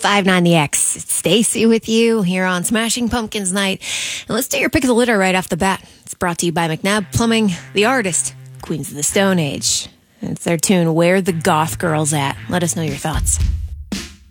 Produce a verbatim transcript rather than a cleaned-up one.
five nine The X. It's Stacy with you here on Smashing Pumpkins Night. And let's do your pick of the litter right off the bat. It's brought to you by McNabb Plumbing, the artist, Queens of the Stone Age. And it's their tune, Where the Goth Girls At. Let us know your thoughts.